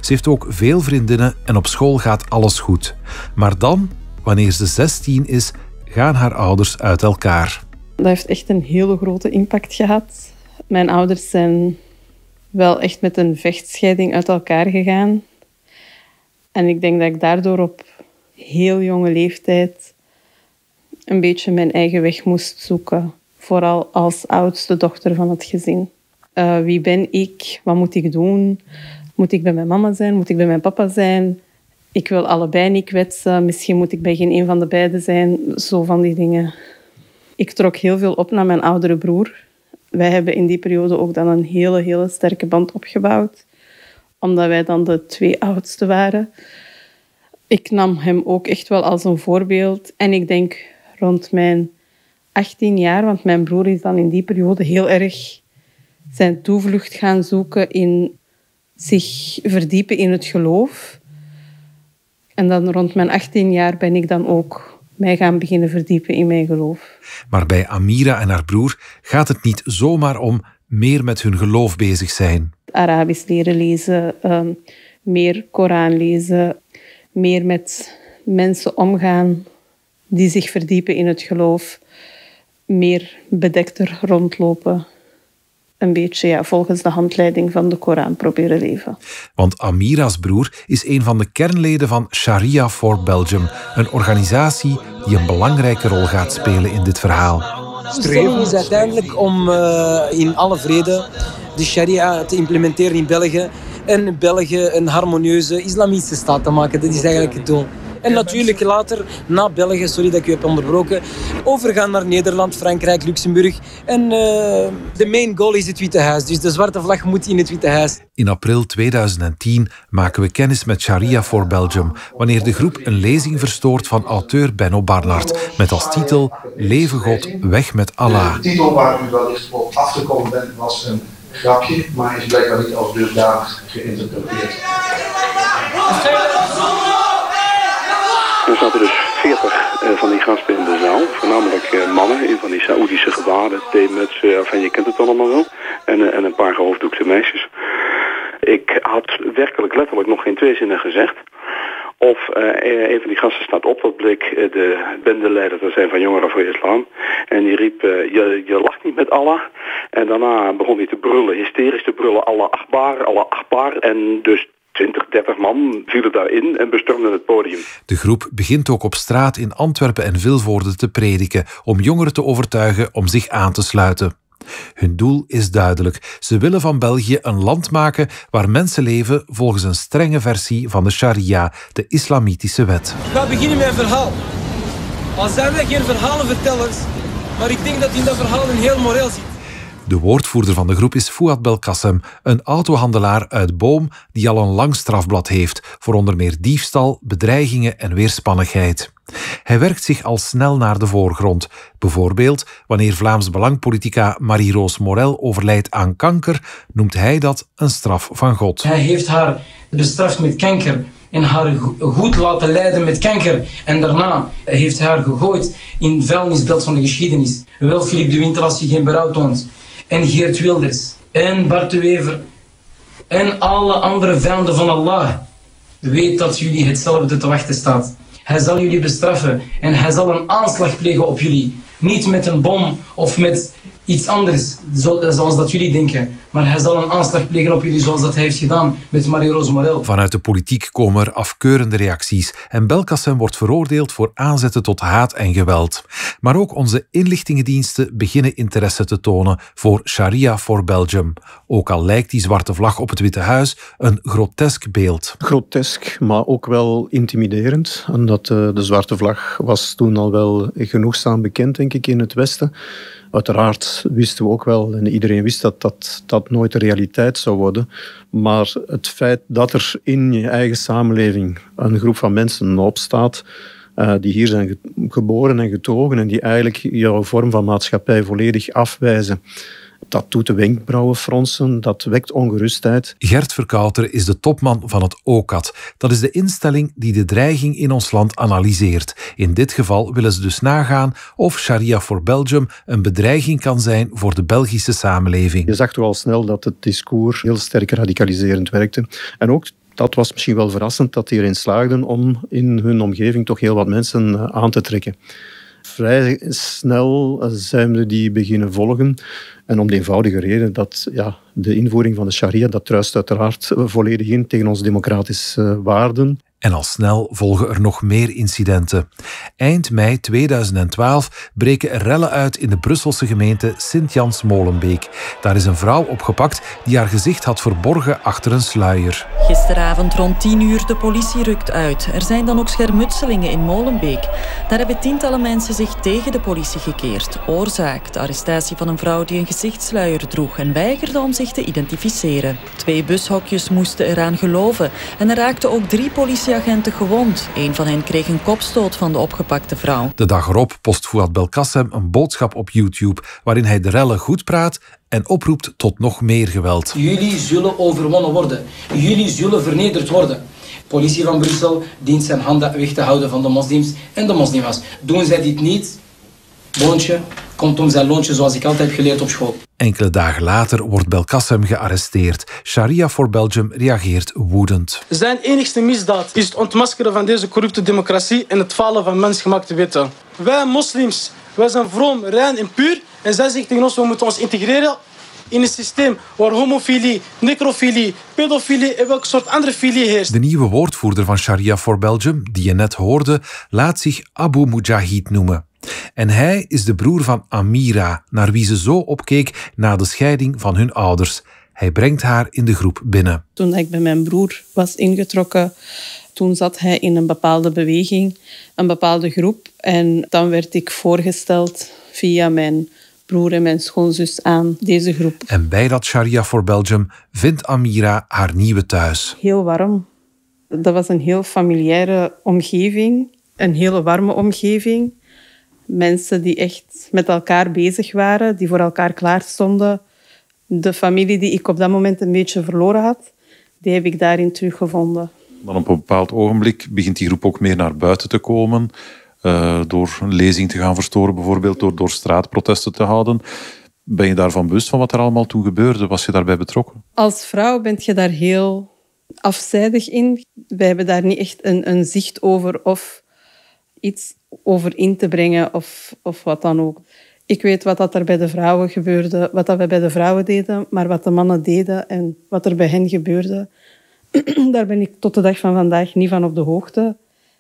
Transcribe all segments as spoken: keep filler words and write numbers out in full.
Ze heeft ook veel vriendinnen en op school gaat alles goed. Maar dan, wanneer ze zestien is, gaan haar ouders uit elkaar. Dat heeft echt een hele grote impact gehad. Mijn ouders zijn wel echt met een vechtscheiding uit elkaar gegaan. En ik denk dat ik daardoor op heel jonge leeftijd een beetje mijn eigen weg moest zoeken. Vooral als oudste dochter van het gezin. Uh, wie ben ik? Wat moet ik doen? Moet ik bij mijn mama zijn? Moet ik bij mijn papa zijn? Ik wil allebei niet kwetsen. Misschien moet ik bij geen een van de beiden zijn. Zo van die dingen. Ik trok heel veel op naar mijn oudere broer. Wij hebben in die periode ook dan een hele, hele sterke band opgebouwd. Omdat wij dan de twee oudste waren. Ik nam hem ook echt wel als een voorbeeld. En ik denk rond mijn achttien jaar, want mijn broer is dan in die periode heel erg zijn toevlucht gaan zoeken in zich verdiepen in het geloof. En dan rond mijn achttien jaar ben ik dan ook mij gaan beginnen verdiepen in mijn geloof. Maar bij Amira en haar broer gaat het niet zomaar om meer met hun geloof bezig zijn. Arabisch leren lezen, um, meer Koran lezen, meer met mensen omgaan die zich verdiepen in het geloof, meer bedekter rondlopen. Een beetje ja, volgens de handleiding van de Koran proberen leven. Want Amira's broer is een van de kernleden van Sharia for Belgium, een organisatie die een belangrijke rol gaat spelen in dit verhaal. Streven is uiteindelijk om uh, in alle vrede de sharia te implementeren in België en België een harmonieuze islamitische staat te maken. Dat is eigenlijk het doel. En natuurlijk later, na België, sorry dat ik u heb onderbroken, overgaan naar Nederland, Frankrijk, Luxemburg. En uh, de main goal is het Witte Huis. Dus de zwarte vlag moet in het Witte Huis. In april tweeduizend tien maken we kennis met Sharia for Belgium, wanneer de groep een lezing verstoort van auteur Benno Barnard, met als titel Leven God, weg met Allah. De titel waar u wellicht op afgekomen bent was een grapje, maar is blijkbaar niet als dusdanig geïnterpreteerd. Er zaten dus veertig uh, van die gasten in de zaal. Voornamelijk uh, mannen in van die Saoedische gewaden, theemuts, uh, van je kent het allemaal wel. En, uh, en een paar gehoofddoekte meisjes. Ik had werkelijk letterlijk nog geen twee zinnen gezegd. Of uh, een van die gasten staat op, dat bleek uh, de bendeleider te zijn van Jongeren voor Islam. En die riep, uh, je, je lacht niet met Allah. En daarna begon hij te brullen, hysterisch te brullen, Allah Akbar, Allah Akbar. En dus twintig, dertig man vielen daarin en bestormden het podium. De groep begint ook op straat in Antwerpen en Vilvoorde te prediken om jongeren te overtuigen om zich aan te sluiten. Hun doel is duidelijk. Ze willen van België een land maken waar mensen leven volgens een strenge versie van de sharia, de islamitische wet. Ik ga beginnen met een verhaal. Al zijn wij geen verhalenvertellers, maar ik denk dat in dat verhaal een heel moreel zit. De woordvoerder van de groep is Fouad Belkacem, een autohandelaar uit Boom die al een lang strafblad heeft voor onder meer diefstal, bedreigingen en weerspannigheid. Hij werkt zich al snel naar de voorgrond. Bijvoorbeeld, wanneer Vlaams Belangpolitica Marie-Roos Morel overlijdt aan kanker, noemt hij dat een straf van God. Hij heeft haar bestraft met kanker en haar goed laten lijden met kanker. En daarna heeft hij haar gegooid in het vuilnisbelt van de geschiedenis. Wel, Philippe de Winter, als je geen berouw toont. En Geert Wilders. En Bart de Wever. En alle andere vijanden van Allah. Weet dat jullie hetzelfde te wachten staat. Hij zal jullie bestraffen en hij zal een aanslag plegen op jullie. Niet met een bom of met iets anders, zoals dat jullie denken. Maar hij zal een aanslag plegen op jullie zoals dat hij heeft gedaan met Marie-Roos Morel. Vanuit de politiek komen er afkeurende reacties en Belkacem wordt veroordeeld voor aanzetten tot haat en geweld. Maar ook onze inlichtingendiensten beginnen interesse te tonen voor Sharia for Belgium. Ook al lijkt die zwarte vlag op het Witte Huis een grotesk beeld. Grotesk, maar ook wel intimiderend. Omdat uh, de zwarte vlag was toen al wel genoegzaam bekend, denk ik, in het Westen. Uiteraard wisten we ook wel, en iedereen wist dat, dat dat nooit de realiteit zou worden. Maar het feit dat er in je eigen samenleving een groep van mensen opstaat, uh, die hier zijn ge- geboren en getogen en die eigenlijk jouw vorm van maatschappij volledig afwijzen, dat doet de wenkbrauwen fronsen, dat wekt ongerustheid. Gert Verkouter is de topman van het O C A D. Dat is de instelling die de dreiging in ons land analyseert. In dit geval willen ze dus nagaan of Sharia for Belgium een bedreiging kan zijn voor de Belgische samenleving. Je zag toch al snel dat het discours heel sterk radicaliserend werkte. En ook dat was misschien wel verrassend dat die erin slaagden om in hun omgeving toch heel wat mensen aan te trekken. Vrij snel zijn we die beginnen volgen. En om de eenvoudige reden dat ja, de invoering van de sharia, dat druist uiteraard volledig in tegen onze democratische waarden. En al snel volgen er nog meer incidenten. Eind mei tweeduizend twaalf breken er rellen uit in de Brusselse gemeente Sint-Jans-Molenbeek. Daar is een vrouw opgepakt die haar gezicht had verborgen achter een sluier. Gisteravond rond tien uur, de politie rukt uit. Er zijn dan ook schermutselingen in Molenbeek. Daar hebben tientallen mensen zich tegen de politie gekeerd. Oorzaak: de arrestatie van een vrouw die een gezichtssluier droeg en weigerde om zich te identificeren. Twee bushokjes moesten eraan geloven en er raakten ook drie politieagenten gewond. Een van hen kreeg een kopstoot van de opgepakte vrouw. De dag erop post Fouad Belkacem een boodschap op YouTube waarin hij de rellen goed praat en oproept tot nog meer geweld. Jullie zullen overwonnen worden. Jullie zullen vernederd worden. Politie van Brussel dient zijn handen weg te houden van de moslims en de moslims. Doen zij dit niet, boontje komt om zijn loontje, zoals ik altijd heb geleerd op school. Enkele dagen later wordt Belkacem gearresteerd. Sharia for Belgium reageert woedend. Zijn enigste misdaad is het ontmaskeren van deze corrupte democratie en het falen van mensgemaakte wetten. Wij moslims, wij zijn vroom, rein en puur. En zij zegt tegen ons, we moeten ons integreren in een systeem waar homofilie, necrofilie, pedofilie en welke soort andere filie heerst. De nieuwe woordvoerder van Sharia for Belgium, die je net hoorde, laat zich Abu Mujahid noemen. En hij is de broer van Amira, naar wie ze zo opkeek na de scheiding van hun ouders. Hij brengt haar in de groep binnen. Toen ik bij mijn broer was ingetrokken, toen zat hij in een bepaalde beweging, een bepaalde groep. En dan werd ik voorgesteld via mijn broer en mijn schoonzus aan deze groep. En bij dat Sharia for Belgium vindt Amira haar nieuwe thuis. Heel warm. Dat was een heel familiaire omgeving, een hele warme omgeving. Mensen die echt met elkaar bezig waren, die voor elkaar klaar stonden. De familie die ik op dat moment een beetje verloren had, die heb ik daarin teruggevonden. Dan op een bepaald ogenblik begint die groep ook meer naar buiten te komen. Uh, door een lezing te gaan verstoren, bijvoorbeeld door, door straatprotesten te houden. Ben je daarvan bewust van wat er allemaal toen gebeurde? Was je daarbij betrokken? Als vrouw ben je daar heel afzijdig in. Wij hebben daar niet echt een, een zicht over of iets over in te brengen of, of wat dan ook. Ik weet wat dat er bij de vrouwen gebeurde, wat dat wij bij de vrouwen deden, maar wat de mannen deden en wat er bij hen gebeurde, daar ben ik tot de dag van vandaag niet van op de hoogte.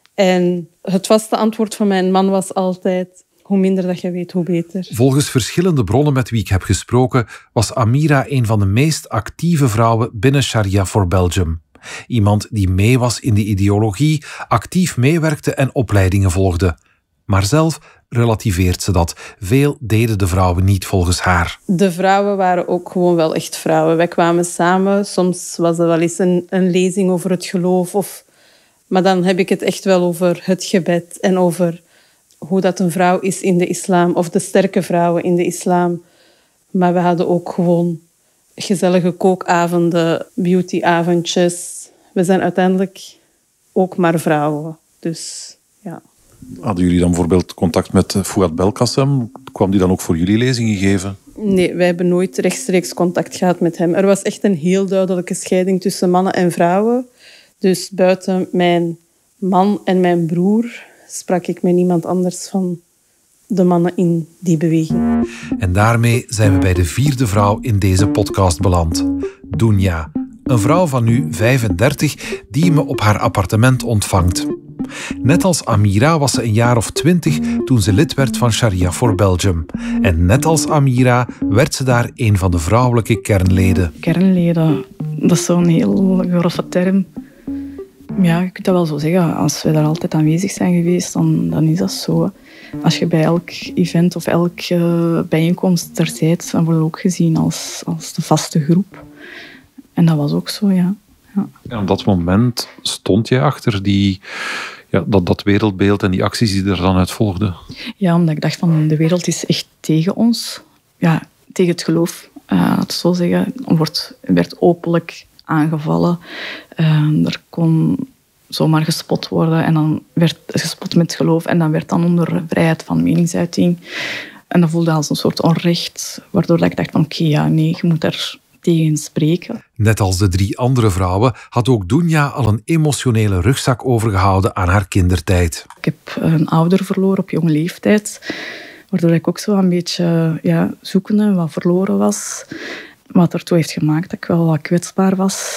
En het vaste antwoord van mijn man was altijd: hoe minder dat je weet, hoe beter. Volgens verschillende bronnen met wie ik heb gesproken, was Amira een van de meest actieve vrouwen binnen Sharia for Belgium. Iemand die mee was in de ideologie, actief meewerkte en opleidingen volgde. Maar zelf relativeert ze dat. Veel deden de vrouwen niet volgens haar. De vrouwen waren ook gewoon wel echt vrouwen. Wij kwamen samen. Soms was er wel eens een, een lezing over het geloof. Of, maar dan heb ik het echt wel over het gebed en over hoe dat een vrouw is in de islam. Of de sterke vrouwen in de islam. Maar we hadden ook gewoon gezellige kookavonden, beautyavondjes. We zijn uiteindelijk ook maar vrouwen. Dus ja. Hadden jullie dan bijvoorbeeld contact met Fouad Belkacem? Kwam die dan ook voor jullie lezingen geven? Nee, wij hebben nooit rechtstreeks contact gehad met hem. Er was echt een heel duidelijke scheiding tussen mannen en vrouwen. Dus buiten mijn man en mijn broer sprak ik met niemand anders van de mannen in die beweging. En daarmee zijn we bij de vierde vrouw in deze podcast beland. Dounia, een vrouw van nu vijfendertig die me op haar appartement ontvangt. Net als Amira was ze een jaar of twintig toen ze lid werd van Sharia for Belgium. En net als Amira werd ze daar een van de vrouwelijke kernleden. Kernleden, dat is zo'n heel grove term. Ja, je kunt dat wel zo zeggen. Als we daar altijd aanwezig zijn geweest, dan, dan is dat zo. Als je bij elk event of elke bijeenkomst er bent, dan word je ook gezien als, als de vaste groep. En dat was ook zo, ja. ja. En op dat moment stond je achter die, ja, dat, dat wereldbeeld en die acties die er dan uit volgden? Ja, omdat ik dacht van de wereld is echt tegen ons. Ja, tegen het geloof. Uh, laat het zo zeggen. Er wordt, werd openlijk aangevallen. Uh, er kon zomaar gespot worden en dan werd gespot met geloof en dan werd dan onder vrijheid van meningsuiting. En dat voelde als een soort onrecht, waardoor ik dacht van oké, okay, ja, nee, je moet daar tegen spreken. Net als de drie andere vrouwen had ook Dunja al een emotionele rugzak overgehouden aan haar kindertijd. Ik heb een ouder verloren op jonge leeftijd, waardoor ik ook zo een beetje ja, zoekende, wat verloren was. Wat ertoe heeft gemaakt dat ik wel wat kwetsbaar was.